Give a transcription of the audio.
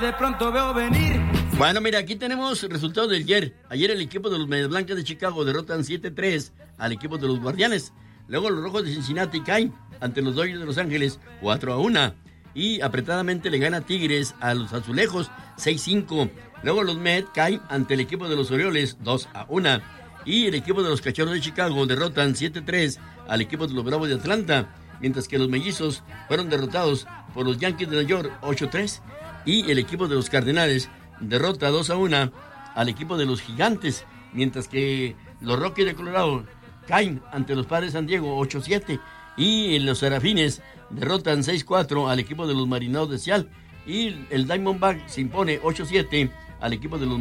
De pronto veo venir. Bueno, mira, aquí tenemos resultados del ayer. Ayer el equipo de los Medias Blancas de Chicago derrotan 7-3 al equipo de los Guardianes. Luego los Rojos de Cincinnati caen ante los Dodgers de Los Ángeles 4-1. Y apretadamente le gana Tigres a los Azulejos 6-5. Luego los Mets caen ante el equipo de los Orioles 2-1. Y el equipo de los Cachorros de Chicago derrotan 7-3 al equipo de los Bravos de Atlanta. Mientras que los Mellizos fueron derrotados por los Yankees de Nueva York 8-3. Y el equipo de los Cardenales derrota 2-1 al equipo de los Gigantes. Mientras que los Rockies de Colorado caen ante los Padres de San Diego 8-7. Y los Serafines derrotan 6-4 al equipo de los Marineros de Seattle. Y el Diamondback se impone 8-7 al equipo de los